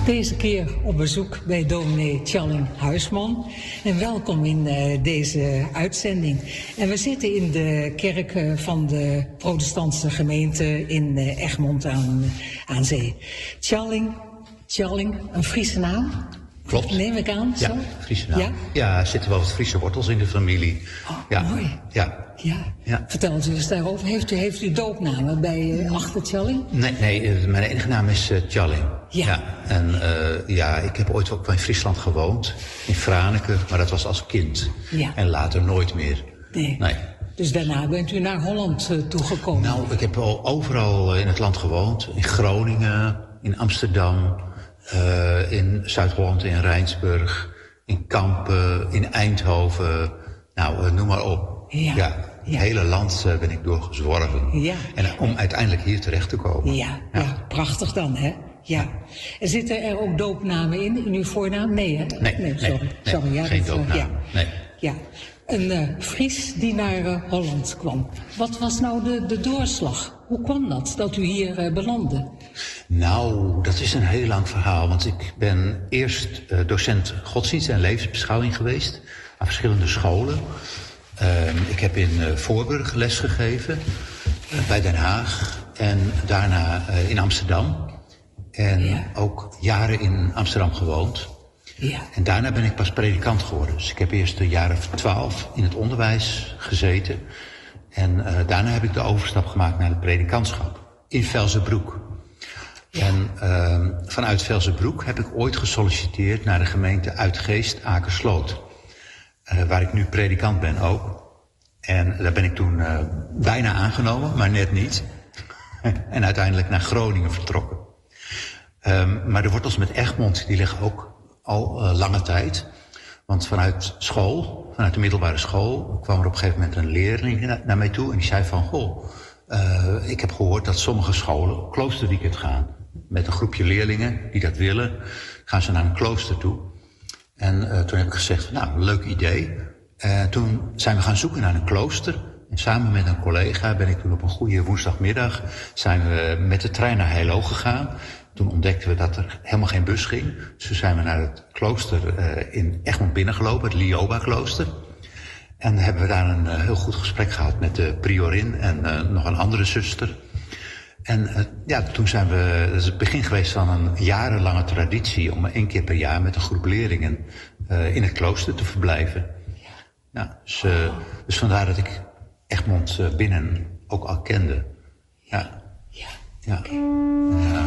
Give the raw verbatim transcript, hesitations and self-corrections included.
Deze keer op bezoek bij dominee Tjalling Huisman. En welkom in uh, deze uitzending. En we zitten in de kerk uh, van de protestantse gemeente in uh, Egmond aan, uh, aan Zee. Tjalling, Tjalling, een Friese naam? Klopt. Neem ik aan, zo? Ja, Friese naam. Ja? Ja, er zitten wel wat Friese wortels in de familie. Oh, ja. mooi. Ja. Ja. Ja. Vertel eens eens daarover. Heeft u, heeft u doopnamen bij uh, achter Tjalling? Nee, nee, mijn enige naam is uh, Tjalling. Ja. ja. En uh, ja, ik heb ooit ook in Friesland gewoond, in Franeker, maar dat was als kind. Ja. En later nooit meer. Nee. nee. Dus daarna bent u naar Holland uh, toegekomen? Nou, ik heb al overal in het land gewoond. In Groningen, in Amsterdam, uh, in Zuid-Holland, in Rijnsburg, in Kampen, in Eindhoven. Nou, uh, noem maar op. Ja. ja. Het Ja. hele land uh, ben ik doorgezworven. Ja. En uh, om uiteindelijk hier terecht te komen. Ja, ja. ja, prachtig dan, hè? Ja. En zitten er ook doopnamen in, in uw voornaam? Nee, hè? Nee, nee, sorry. nee, sorry ja, geen dat, doopnaam. Ja. Nee. Ja. Een uh, Fries die naar uh, Holland kwam. Wat was nou de, de doorslag? Hoe kwam dat, dat u hier uh, belandde? Nou, dat is een heel lang verhaal. Want ik ben eerst uh, docent godsdienst en levensbeschouwing geweest. Aan verschillende scholen. Uh, ik heb in uh, Voorburg les gegeven. Uh, bij Den Haag. En daarna uh, in Amsterdam. En Ja. ook jaren in Amsterdam gewoond. Ja. En daarna ben ik pas predikant geworden. Dus ik heb eerst de jaren twaalf in het onderwijs gezeten. En uh, daarna heb ik de overstap gemaakt naar het predikantschap. In Velzenbroek. Ja. En uh, vanuit Velzenbroek heb ik ooit gesolliciteerd naar de gemeente Uitgeest Akersloot. Uh, waar ik nu predikant ben ook. En daar ben ik toen uh, bijna aangenomen, maar net niet. En uiteindelijk naar Groningen vertrokken. Um, maar de wortels met Egmond, die liggen ook al uh, lange tijd. Want vanuit school, vanuit de middelbare school, kwam er op een gegeven moment een leerling na, naar mij toe. En die zei van, goh, uh, ik heb gehoord dat sommige scholen kloosterweekend gaan. Met een groepje leerlingen die dat willen, gaan ze naar een klooster toe. En uh, toen heb ik gezegd, nou, een leuk idee. Uh, toen zijn we gaan zoeken naar een klooster. En samen met een collega ben ik toen op een goede woensdagmiddag zijn we met de trein naar Heilo gegaan. Toen ontdekten we dat er helemaal geen bus ging. Dus toen zijn we naar het klooster uh, in Egmond binnengelopen, het Lioba-klooster. En hebben we daar een uh, heel goed gesprek gehad met de priorin en uh, nog een andere zuster. En uh, ja, toen zijn we, dat is het begin geweest van een jarenlange traditie om één keer per jaar met een groep leerlingen uh, in het klooster te verblijven. Ja, dus, uh, dus vandaar dat ik Egmond uh, binnen ook al kende. Ja. Ja. Ja. Ja.